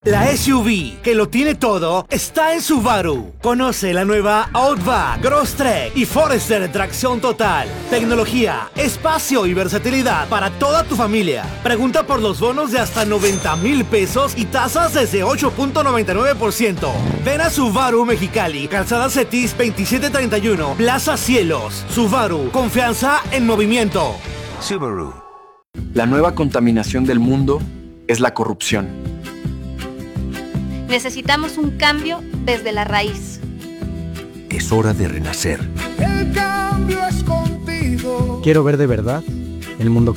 La SUV que lo tiene todo está en Subaru. Conoce la nueva Outback, Crosstrek y Forester de tracción total. Tecnología, espacio y versatilidad para toda tu familia. Pregunta por los bonos de hasta 90,000 pesos y tasas desde 8.99%. Ven a Subaru Mexicali, Calzada Cetis 2731, Plaza Cielos. Subaru, confianza en movimiento. Subaru. La nueva contaminación del mundo es la corrupción. Necesitamos un cambio desde la raíz. Es hora de renacer. El cambio es contigo. Quiero ver de verdad el mundo